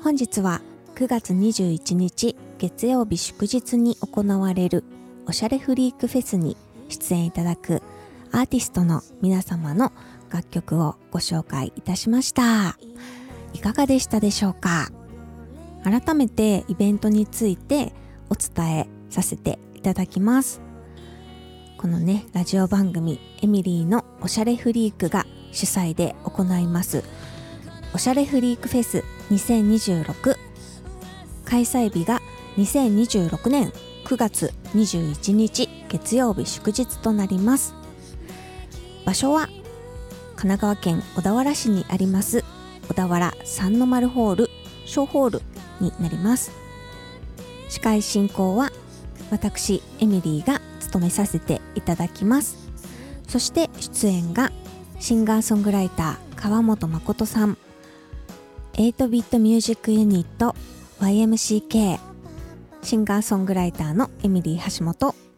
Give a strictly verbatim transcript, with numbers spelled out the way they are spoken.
本日はくがつにじゅういちにち月曜日祝日に行われるおしゃれフリークフェスに出演いただくアーティストの皆様の楽曲をご紹介いたしました。いかがでしたでしょうか。改めてイベントについてお伝えさせていただきます。このねラジオ番組エミリーのおしゃれフリークが主催で行いますおしゃれフリークフェスにせんにじゅうろく、開催日がにせんにじゅうろくねんくがつにじゅういちにち月曜日祝日となります。場所は神奈川県小田原市にあります小田原三の丸ホール小ホールになります。司会進行は私エミリーが務めさせていただきます。そして出演がシンガーソングライター川本誠さん、エイトビットミュージックユニット ワイエムシーケー、 シンガーソングライターのエミリー橋本